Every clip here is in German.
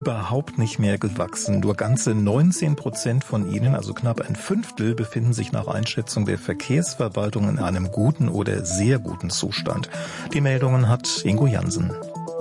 Überhaupt nicht mehr gewachsen. Nur ganze 19% von ihnen, also knapp ein Fünftel, befinden sich nach Einschätzung der Verkehrsverwaltung in einem guten oder sehr guten Zustand. Die Meldungen hat Ingo Jansen.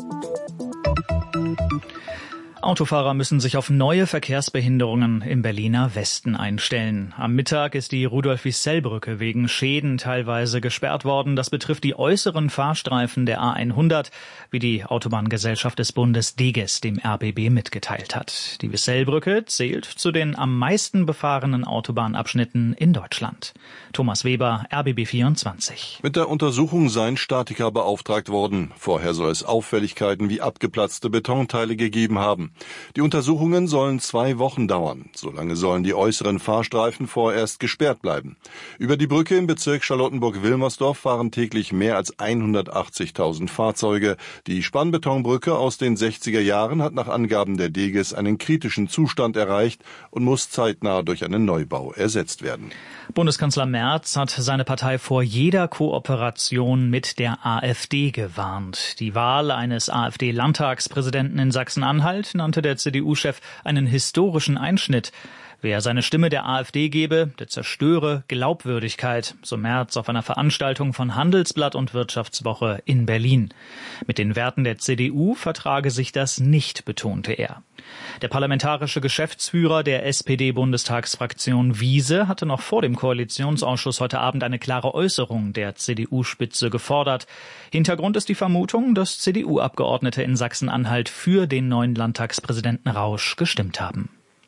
Autofahrer müssen sich auf neue Verkehrsbehinderungen im Berliner Westen einstellen. Am Mittag ist die Rudolf-Wiesel-Brücke wegen Schäden teilweise gesperrt worden. Das betrifft die äußeren Fahrstreifen der A100, wie die Autobahngesellschaft des Bundes DEGES dem RBB mitgeteilt hat. Die Wiesel-Brücke zählt zu den am meisten befahrenen Autobahnabschnitten in Deutschland. Thomas Weber, RBB 24. Mit der Untersuchung seien Statiker beauftragt worden. Vorher soll es Auffälligkeiten wie abgeplatzte Betonteile gegeben haben. Die Untersuchungen sollen 2 Wochen dauern. Solange sollen die äußeren Fahrstreifen vorerst gesperrt bleiben. Über die Brücke im Bezirk Charlottenburg-Wilmersdorf fahren täglich mehr als 180.000 Fahrzeuge. Die Spannbetonbrücke aus den 60er Jahren hat nach Angaben der DEGES einen kritischen Zustand erreicht und muss zeitnah durch einen Neubau ersetzt werden. Bundeskanzler Merz hat seine Partei vor jeder Kooperation mit der AfD gewarnt. Die Wahl eines AfD-Landtagspräsidenten in Sachsen-Anhalt nannte der CDU-Chef einen historischen Einschnitt. Wer seine Stimme der AfD gebe, der zerstöre Glaubwürdigkeit, so Merz auf einer Veranstaltung von Handelsblatt und Wirtschaftswoche in Berlin. Mit den Werten der CDU vertrage sich das nicht, betonte er. Der parlamentarische Geschäftsführer der SPD-Bundestagsfraktion Wiese hatte noch vor dem Koalitionsausschuss heute Abend eine klare Äußerung der CDU-Spitze gefordert. Hintergrund ist die Vermutung, dass CDU-Abgeordnete in Sachsen-Anhalt für den neuen Landtagspräsidenten Rausch gestimmt haben.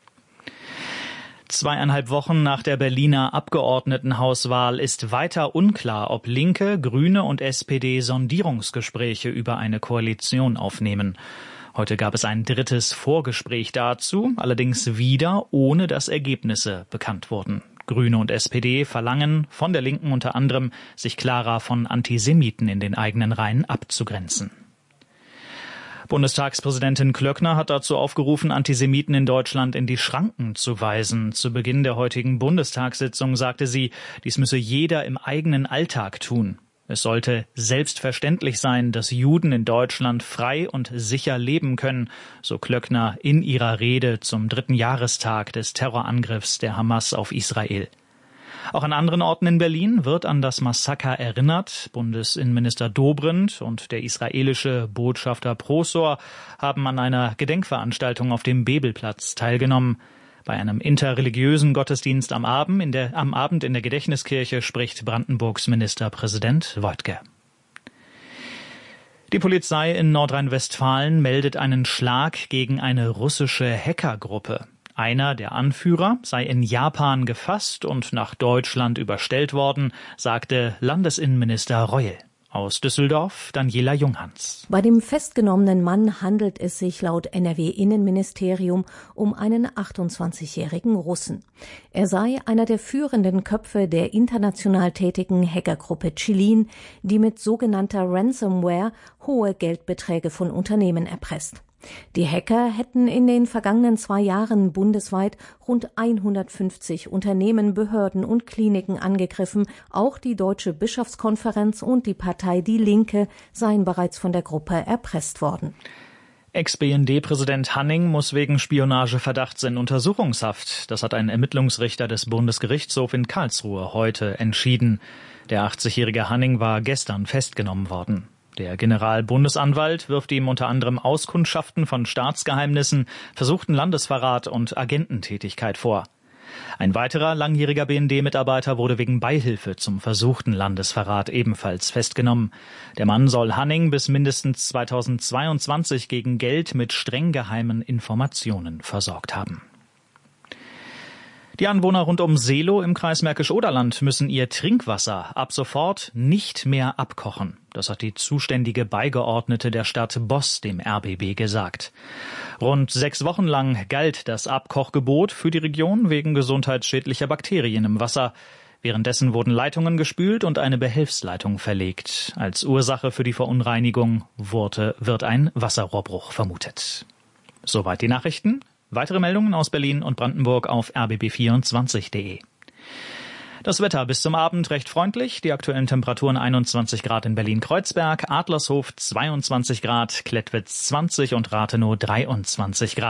2,5 Wochen nach der Berliner Abgeordnetenhauswahl ist weiter unklar, ob Linke, Grüne und SPD Sondierungsgespräche über eine Koalition aufnehmen. Heute gab es ein drittes Vorgespräch dazu, allerdings wieder ohne dass Ergebnisse bekannt wurden. Grüne und SPD verlangen von der Linken unter anderem, sich klarer von Antisemiten in den eigenen Reihen abzugrenzen. Bundestagspräsidentin Klöckner hat dazu aufgerufen, Antisemiten in Deutschland in die Schranken zu weisen. Zu Beginn der heutigen Bundestagssitzung sagte sie, dies müsse jeder im eigenen Alltag tun. Es sollte selbstverständlich sein, dass Juden in Deutschland frei und sicher leben können, so Klöckner in ihrer Rede zum 3. Jahrestag des Terrorangriffs der Hamas auf Israel. Auch an anderen Orten in Berlin wird an das Massaker erinnert. Bundesinnenminister Dobrindt und der israelische Botschafter Prosor haben an einer Gedenkveranstaltung auf dem Bebelplatz teilgenommen. Bei einem interreligiösen Gottesdienst am Abend in der Gedächtniskirche spricht Brandenburgs Ministerpräsident Woidke. Die Polizei in Nordrhein-Westfalen meldet einen Schlag gegen eine russische Hackergruppe. Einer der Anführer sei in Japan gefasst und nach Deutschland überstellt worden, sagte Landesinnenminister Reul. Aus Düsseldorf Daniela Junghans. Bei dem festgenommenen Mann handelt es sich laut NRW-Innenministerium um einen 28-jährigen Russen. Er sei einer der führenden Köpfe der international tätigen Hackergruppe Chilin, die mit sogenannter Ransomware hohe Geldbeträge von Unternehmen erpresst. Die Hacker hätten in den vergangenen 2 Jahren bundesweit rund 150 Unternehmen, Behörden und Kliniken angegriffen. Auch die Deutsche Bischofskonferenz und die Partei Die Linke seien bereits von der Gruppe erpresst worden. Ex-BND-Präsident Hanning muss wegen Spionageverdachts in Untersuchungshaft. Das hat ein Ermittlungsrichter des Bundesgerichtshofs in Karlsruhe heute entschieden. Der 80-jährige Hanning war gestern festgenommen worden. Der Generalbundesanwalt wirft ihm unter anderem Auskundschaften von Staatsgeheimnissen, versuchten Landesverrat und Agententätigkeit vor. Ein weiterer langjähriger BND-Mitarbeiter wurde wegen Beihilfe zum versuchten Landesverrat ebenfalls festgenommen. Der Mann soll Hanning bis mindestens 2022 gegen Geld mit streng geheimen Informationen versorgt haben. Die Anwohner rund um Seelow im Kreis Märkisch-Oderland müssen ihr Trinkwasser ab sofort nicht mehr abkochen. Das hat die zuständige Beigeordnete der Stadt Boss dem RBB gesagt. Rund 6 Wochen lang galt das Abkochgebot für die Region wegen gesundheitsschädlicher Bakterien im Wasser. Währenddessen wurden Leitungen gespült und eine Behelfsleitung verlegt. Als Ursache für die Verunreinigung wird ein Wasserrohrbruch vermutet. Soweit die Nachrichten. Weitere Meldungen aus Berlin und Brandenburg auf rbb24.de. Das Wetter bis zum Abend recht freundlich. Die aktuellen Temperaturen 21 Grad in Berlin-Kreuzberg, Adlershof 22 Grad, Klettwitz 20 und Rathenow 23 Grad.